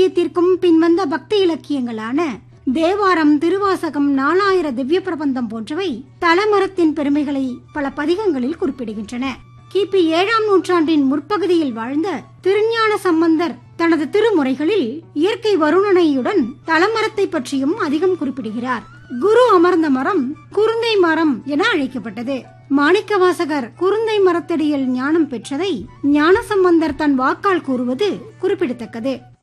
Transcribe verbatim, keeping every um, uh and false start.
இலக்கியத்திற்கும் பின்வந்த பக்தி இலக்கியங்களான தேவாரம், திருவாசகம், நாலாயிர திவ்ய பிரபந்தம் போன்றவை தலமரத்தின் பெருமைகளை பல பதிகங்களில் குறிப்பிடுகின்றன. கிபி ஏழாம் நூற்றாண்டின் முற்பகுதியில் வாழ்ந்த திருஞான சம்பந்தர் தனது திருமுறைகளில் இயற்கை வருணனையுடன் தலமரத்தை பற்றியும் அதிகம் குறிப்பிடுகிறார். குரு அமர்ந்த மரம் குருந்தை மரம் என அழைக்கப்பட்டது. மாணிக்கவாசகர் குருந்தை மரத்தடியில் ஞானம் பெற்றதை ஞானசம்பந்தர் தன் வாக்கால் கூறுவது குறிப்பிடத்தக்கது.